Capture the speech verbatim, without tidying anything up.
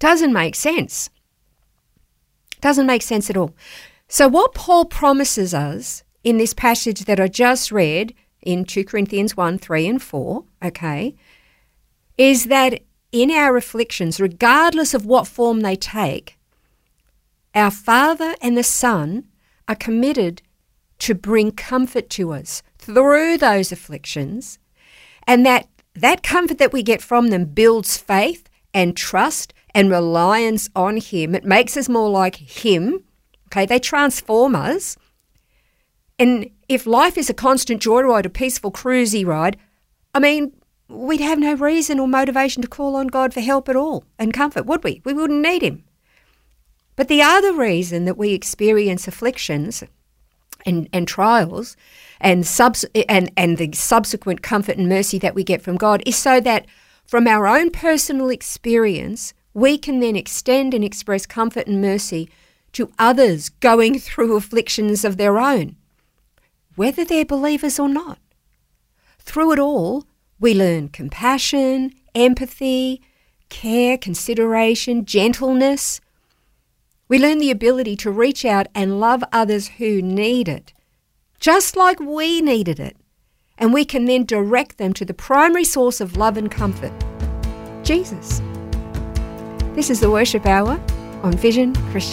Doesn't make sense. Doesn't make sense at all. So what Paul promises us in this passage that I just read in two Corinthians one, three and four, okay, is that in our afflictions, regardless of what form they take, our Father and the Son are committed to bring comfort to us through those afflictions, and that that comfort that we get from them builds faith and trust and reliance on Him. It makes us more like Him. Okay, they transform us. And if life is a constant joyride, a peaceful cruisy ride, I mean, we'd have no reason or motivation to call on God for help at all and comfort, would we? We wouldn't need Him. But the other reason that we experience afflictions and, and trials and, subs- and, and the subsequent comfort and mercy that we get from God is so that from our own personal experience, we can then extend and express comfort and mercy to others going through afflictions of their own, whether they're believers or not. Through it all, we learn compassion, empathy, care, consideration, gentleness. We learn the ability to reach out and love others who need it, just like we needed it. And we can then direct them to the primary source of love and comfort, Jesus. This is the Worship Hour on Vision Christian.